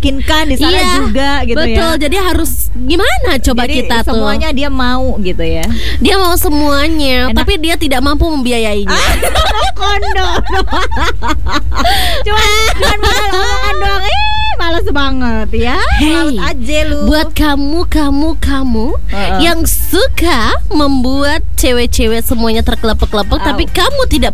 meyakinkan di sana juga gitu betul, ya. Betul, jadi harus gimana coba jadi kita tuh. Semuanya dia mau gitu ya. Dia mau semuanya, Enak. tapi dia tidak mampu membiayainya. Kondo. Cuman bakal omongan doang. Males banget ya. Males aja lu. Buat kamu yang suka membuat cewek-cewek semuanya terkelepek-kelepek, tapi kamu tidak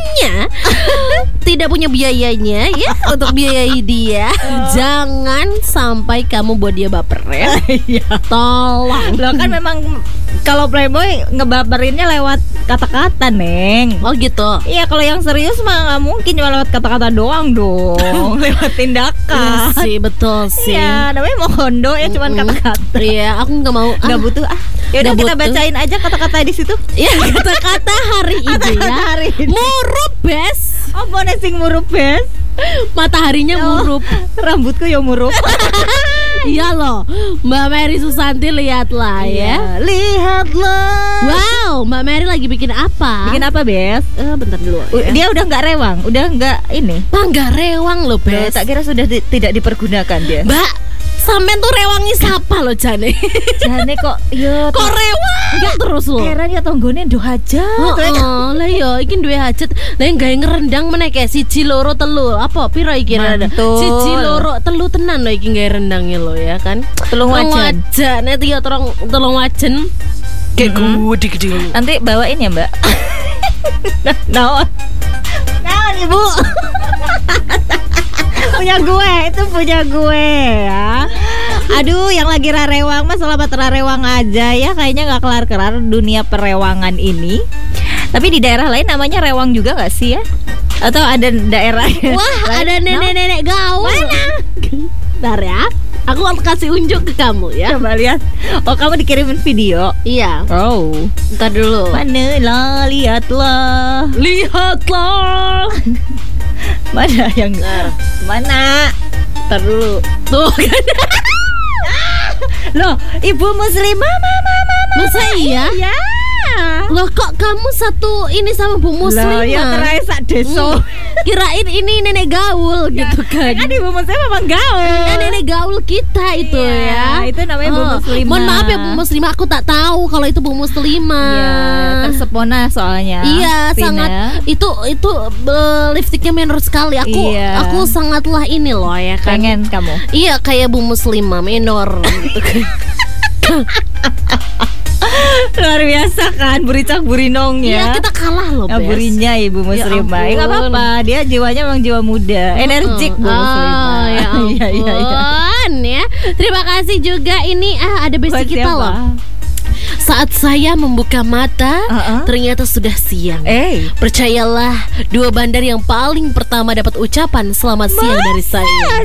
punya biayanya ya untuk biayai dia. Jangan sampai kamu buat dia baper ya. Tolong. Lo kan memang kalau Playboy ngebaperinnya lewat kata-kata, Neng. Oh gitu. Iya, kalau yang serius mah nggak mungkin cuma lewat kata-kata doang dong. Lewat tindakan. Sih, betul sih. Iya, namanya mau kondo ya cuman kata-kata. Iya, aku nggak mau. Nggak butuh. Ya udah kita bacain aja kata-kata di situ. Ya, kata-kata hari ini ya. Hari ini. Murup, Bes. Oh, boleh sing murup, Bes. Mataharinya murup. Rambutku ya murup. Iya loh, Mbak Mary Susanti, lihatlah ya. Lihatlah. Wow, Mbak Mary lagi bikin apa? Bikin apa, Bes? Bentar dulu ya. Dia udah nggak rewang, udah nggak ini. Nggak rewang loh, Bes. Tak kira sudah tidak dipergunakan dia. Mbak, sampean tuh rewangi siapa loh, Jane? Jane kok kok rewang terus loh. Heran ya tonggone ndo hajat. Lah yo iki duwe hajat. Lah gawe ngerendang meneh kayak 1 2 3 apa pira iki rada. 1 2 3 tenan lho iki gawe rendange lho ya kan. 3 wajan. Nek ya tolong wajan. Kayak gede-gede. Nanti bawain ya, Mbak. Naon Ibu. punya gue ya. Aduh, yang lagi rarewang mas selamat rarewang aja ya. Kayaknya gak kelar-kelar dunia perewangan ini. Tapi di daerah lain namanya rewang juga gak sih ya? Atau ada daerah? Wah, ada nenek-nenek gaul. Mana? Bentar ya, aku akan kasih unjuk ke kamu ya. Coba lihat. Oh, kamu dikirimin video? Iya. Oh, ntar dulu. Mana lah, lihatlah. Mana yang mana? Ntar dulu. Tuh kan. Loh, ibu muslimah, mama. Masa iya? Iya. Loh, kok kamu satu ini sama Bu Muslimah? Loh, ya kirain sak deso. Kirain ini nenek gaul gitu kan. Kan ibu muslimah memang gaul. Nenek gaul kita itu ya. Itu namanya Bu Muslimah. Mohon maaf ya Bu Muslimah, aku tak tahu kalau itu Bu Muslimah. Iya, tersepona soalnya. Iya, sangat itu lipstiknya menor sekali. Aku sangatlah ini loh ya kan. Pengen kamu. Iya, kayak Bu Muslimah menor gitu kan. Luar biasa kan, buricak burinong ya. Iya, kita kalah loh, Bes. Burinya ibu muslimah. Ya nggak apa-apa, dia jiwanya memang jiwa muda, energik Bu muslimah. Ya ampun ya. Terima kasih juga ini ada basic kita loh. Saat saya membuka mata, ternyata sudah siang. Percayalah, 2 bandar yang paling pertama dapat ucapan selamat siang dari saya.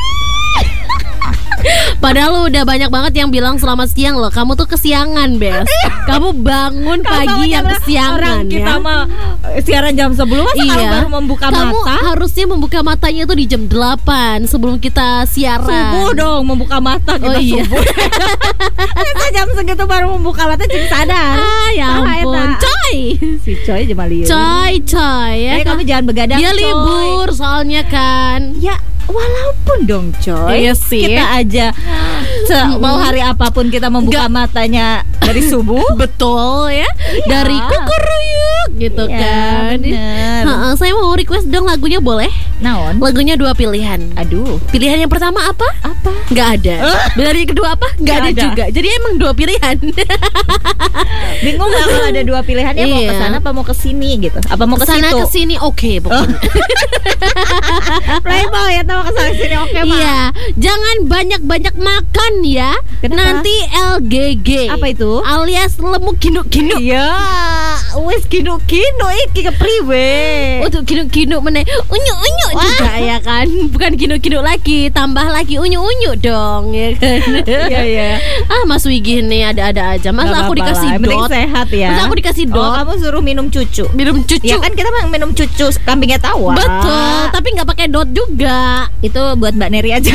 Padahal udah banyak banget yang bilang selamat siang loh. Kamu tuh kesiangan, Bes. Kamu bangun pagi yang kesiangan. Kita mah siaran jam 10 baru membuka mata. Kamu harusnya membuka matanya itu di jam 8 sebelum kita siaran. Subuh dong membuka mata kita subuh. Masa jam segitu baru membuka mata jadi sadar. Ya ampun, coy. Si coy Jemaliun. Coy ya. Kamu jangan begadang, dia libur soalnya kan. Ya walaupun dong coy, iya sih. Kita aja mau hari apapun kita membuka matanya dari subuh. Betul ya, dari kukuruyuk gitu kan. Saya mau request dong lagunya, boleh? Naon? Lagunya 2 pilihan. Aduh. Pilihan yang pertama apa? Nggak ada. Dari yang kedua apa? Nggak ada juga. Jadi emang 2 pilihan. Bingung nggak kalau ada 2 pilihan ya, mau ke sana apa mau ke sini gitu? Apa mau ke situ? Kesana kesini oke pokoknya. Playboy ya, tahu kesana sini oke mah. Iya, jangan banyak-banyak makan ya. Kenapa? Nanti LGG. Apa itu? Alias lemuk kinu-kinu. Iya, wes kinu-kinu iki kepriwe. Untuk kinu-kinu meneh unyu-unyu juga ya kan. Bukan kinu-kinu lagi, tambah lagi unyu-unyu dong ya kan. Iya. Mas Wigi nih ada-ada aja. Masa aku dikasih dot. Sehat ya. Masa aku dikasih dot. Kamu suruh minum cucu. Ya kan kita minum cucu kambingnya tawa. Betul, tapi nggak pakai dot juga. Itu buat Mbak Neri aja.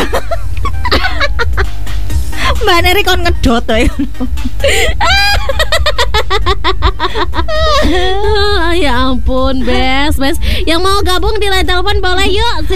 Mbak Neri kon ngedot ya. Ya ampun, Bes. Yang mau gabung di line telepon boleh yuk.